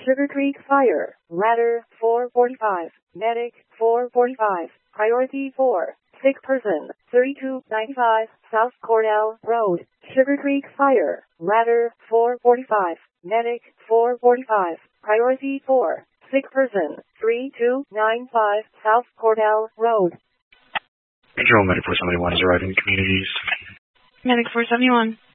Sugar Creek Fire, ladder 445, medic 445, priority 4, sick person 3295, South Cornell Road, Sugar Creek Fire, ladder 445, medic 445, priority 4, sick person 3295, South Cornell Road. Control Medic 471 is arriving in communities. Medic 471.